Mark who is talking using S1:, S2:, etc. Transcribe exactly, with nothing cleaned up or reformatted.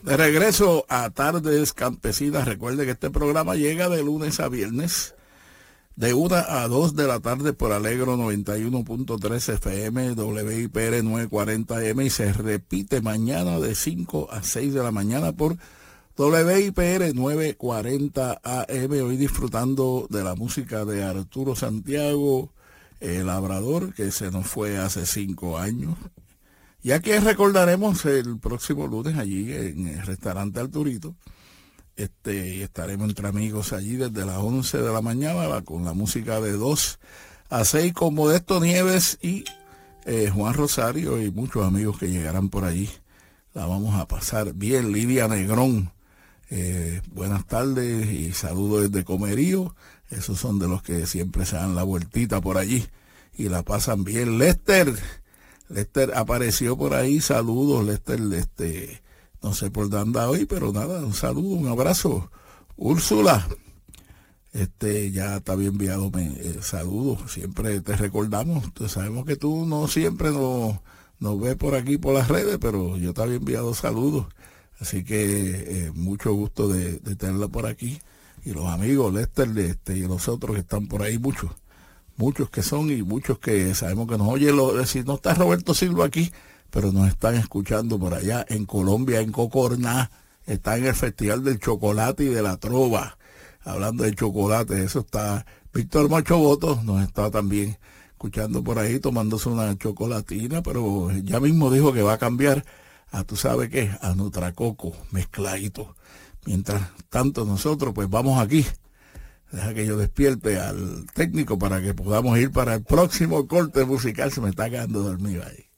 S1: De regreso a Tardes Campesinas. Recuerde que este programa llega de lunes a viernes, de una a dos de la tarde por Alegro noventa y uno punto tres F M, W I P R novecientos cuarenta M, y se repite mañana de cinco a seis de la mañana por W I P R novecientos cuarenta A M. Hoy disfrutando de la música de Arturo Santiago, el labrador, que se nos fue hace cinco años. Y aquí recordaremos el próximo lunes allí en el restaurante Arturito. Este, y estaremos entre amigos allí desde las once de la mañana la, con la música de dos a seis con Modesto Nieves y eh, Juan Rosario y muchos amigos que llegarán por allí. La vamos a pasar bien. Lidia Negrón, eh, buenas tardes y saludos desde Comerío. Esos son de los que siempre se dan la vueltita por allí y la pasan bien. Lester, Lester apareció por ahí, saludos Lester, este, no sé por dónde anda hoy, pero nada, un saludo, un abrazo. Úrsula, este, ya te había enviado eh, saludos, siempre te recordamos, entonces, sabemos que tú no siempre nos, nos ves por aquí por las redes, pero yo te había enviado saludos, así que eh, mucho gusto de, de tenerla por aquí, y los amigos Lester este, y los otros que están por ahí, muchos. Muchos que son y muchos que sabemos que nos oye, lo, si no está Roberto Silva aquí, pero nos están escuchando por allá en Colombia, en Cocorná, está en el Festival del Chocolate y de la Trova, hablando de chocolate, eso está. Víctor Macho Votos nos está también escuchando por ahí, tomándose una chocolatina, pero ya mismo dijo que va a cambiar a, tú sabes qué, a Nutracoco, mezcladito. Mientras tanto nosotros pues vamos aquí. Deja que yo despierte al técnico para que podamos ir para el próximo corte musical. Se me está quedando dormido ahí.